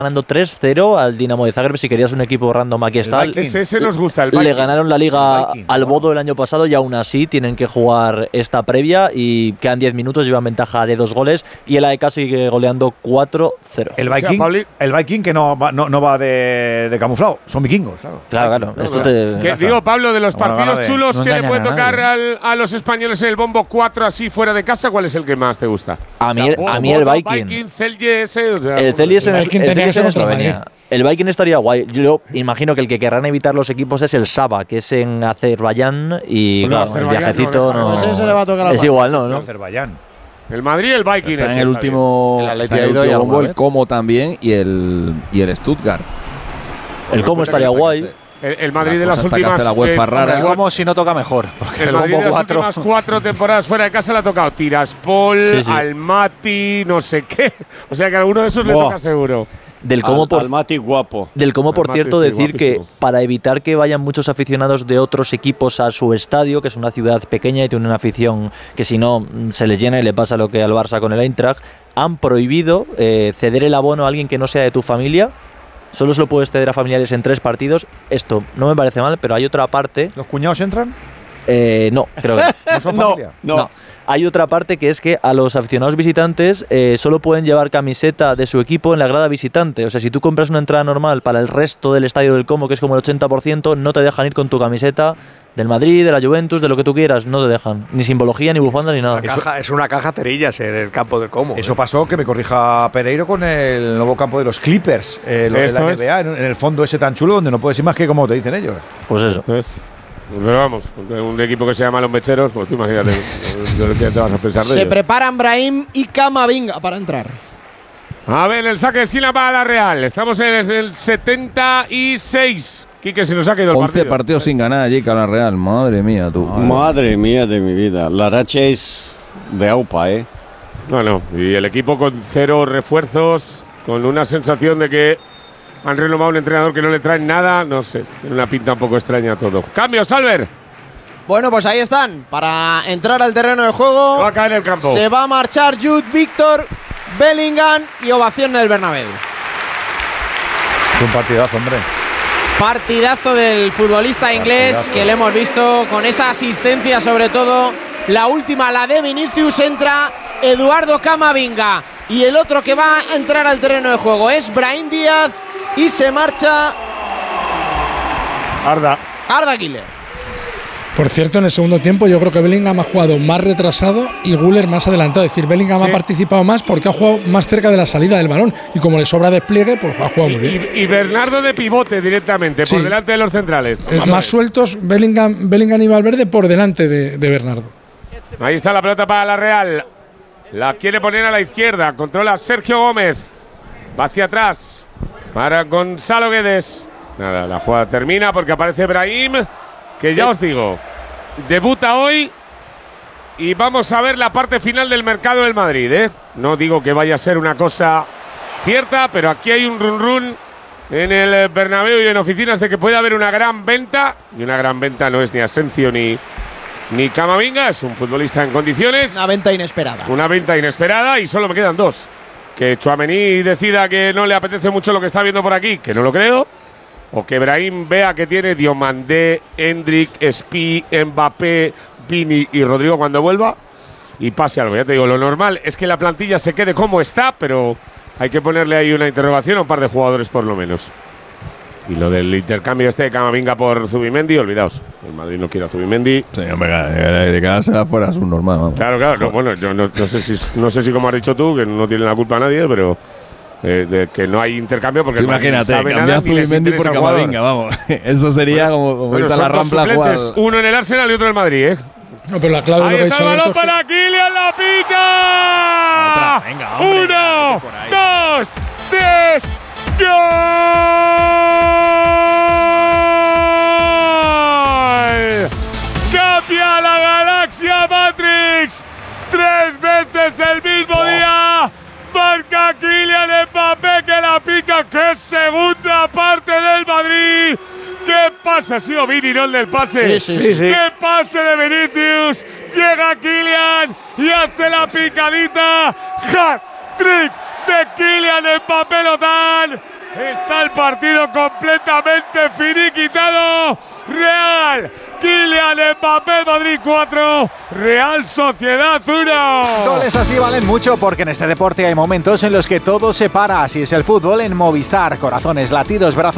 ganando 3-0 al Dinamo de Zagreb. Si querías un equipo random, aquí está. Ese nos gusta, el Viking. Le ganaron la liga al Bodo el año pasado y aún así tienen que jugar esta previa y quedan 10 minutos, llevan ventaja de 2 goles y el AEK sigue goleando 4-0. El Viking que no va de camuflado, son vikingos, claro. Claro. Digo, Pablo, de los partidos chulos que le puede tocar a los españoles en el bombo 4 así fuera de casa, ¿cuál es el que más te gusta? A mí el Viking. Celje ese, el Celje es en Eslovenia. El Viking estaría guay. Yo imagino que el que querrán evitar los equipos es el Saba, que es en Azerbaiyán y claro, el viajecito no. Ese le va a tocar es igual, ¿no? Azerbaiyán. El Madrid y el Viking. Está en el último bombo, el Como también y el Stuttgart. El Como estaría guay. El Madrid de las últimas. El Como si no toca mejor. Porque el Madrid bombo de las últimas 4 temporadas fuera de casa le ha tocado Tiraspol, Almaty, no sé qué. O sea que a alguno de esos le toca seguro. Del Como, Almaty guapo. Del Como, por cierto, sí, decir guapísimo. Que para evitar que vayan muchos aficionados de otros equipos a su estadio, que es una ciudad pequeña y tiene una afición que si no se les llena y le pasa lo que al Barça con el Eintracht, han prohibido ceder el abono a alguien que no sea de tu familia. Solo se lo puedes ceder a familiares en 3 partidos. Esto no me parece mal, pero hay otra parte. ¿Los cuñados entran? No, creo que no. ¿No son familia? No. Hay otra parte que es que a los aficionados visitantes solo pueden llevar camiseta de su equipo en la grada visitante. O sea, si tú compras una entrada normal para el resto del estadio del Como, que es como el 80%, no te dejan ir con tu camiseta del Madrid, de la Juventus, de lo que tú quieras. No te dejan. Ni simbología, ni bufanda, ni nada. Es una caja cerillas en el campo del Como. Eso pasó, que me corrija Pereiro, con el nuevo campo de los Clippers. Lo de la NBA, en el fondo ese tan chulo donde no puedes ir más que como te dicen ellos. Pues eso. Esto es. Pero vamos, un equipo que se llama Los Mecheros, pues tú imagínate lo que te vas a pensar de Se ellos. preparan Brahim y Camavinga para entrar. A ver, el saque de esquina para la Real. Estamos en el 76. Quique, se nos ha quedado el 11 partidos sin ganar allí con la Real. Madre mía, tú. Madre mía de mi vida. La racha es de AUPA, ¿eh? Bueno, y el equipo con 0 refuerzos, con una sensación de que han renovado un entrenador que no le traen nada. No sé, tiene una pinta un poco extraña todo. ¡Cambio, Salver! Bueno, pues ahí están. Para entrar al terreno de juego. Va a caer el campo. Se va a marchar Jude Victor, Bellingham y ovación en el Bernabéu. Es un partidazo, hombre. Partidazo del futbolista inglés que le hemos visto con esa asistencia, sobre todo la última, la de Vinicius. Entra Eduardo Camavinga y el otro que va a entrar al terreno de juego es Brahim Díaz y se marcha Arda Güler. Por cierto, en el segundo tiempo yo creo que Bellingham ha jugado más retrasado y Güler más adelantado. Es decir, Bellingham ha participado más porque ha jugado más cerca de la salida del balón y como le sobra despliegue, pues ha jugado muy bien. Y Bernardo de pivote directamente, por delante de los centrales. Más sueltos, Bellingham y Valverde por delante de Bernardo. Ahí está la pelota para la Real. La quiere poner a la izquierda. Controla Sergio Gómez. Va hacia atrás para Gonzalo Guedes. Nada, la jugada termina porque aparece Brahim, que ya os digo, debuta hoy y vamos a ver la parte final del mercado del Madrid, ¿eh? No digo que vaya a ser una cosa cierta, pero aquí hay un run en el Bernabéu y en oficinas de que puede haber una gran venta. Y una gran venta no es ni Asensio ni Camavinga, es un futbolista en condiciones. Una venta inesperada. Una venta inesperada y solo me quedan 2. Que Tchouaméni decida que no le apetece mucho lo que está viendo por aquí, que no lo creo. O que Brahim vea que tiene Diomandé, Endrick, Spi, Mbappé, Vini y Rodrigo cuando vuelva y pase algo. Ya te digo, lo normal es que la plantilla se quede como está, pero hay que ponerle ahí una interrogación a un par de jugadores por lo menos. Y lo del intercambio de Camavinga por Zubimendi, olvidaos. El Madrid no quiere a Zubimendi. Sí, hombre, de quedarse afuera es un normal. Vamos. Claro. No, bueno, yo no sé si como has dicho tú, que no tiene la culpa a nadie, pero de que no hay intercambio porque imagínate, cambiar a Zubimendi por Camavinga, vamos. Eso sería como irte a la Rampla a jugar. Uno en el Arsenal y otro en el Madrid, ¿eh? No, pero la clave ahí de lo que está el balón para Kylian, la pica. Venga, hombre, 1, 2, 3, ¡gol! Cambia la galaxia Matrix. 3 veces el mismo día. Marca Kylian Mbappé que la pica. ¡Qué segunda parte del Madrid! ¡Qué pase! Ha sido Vini, no el del pase. Sí. ¡Qué pase de Vinicius! Llega Kylian y hace la picadita. ¡Hat-trick de Kylian Mbappé Lozán. Está el partido completamente finiquitado. Real, Kylian Mbappé, Madrid 4, Real Sociedad 1. Goles así valen mucho porque en este deporte hay momentos en los que todo se para. Así es el fútbol en Movistar. Corazones, latidos, brazos.